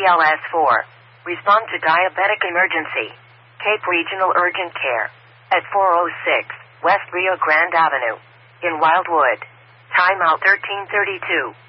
BLS4. Respond to diabetic emergency. Cape Regional Urgent Care. At 406 West Rio Grande Avenue. In Wildwood. Timeout 1332.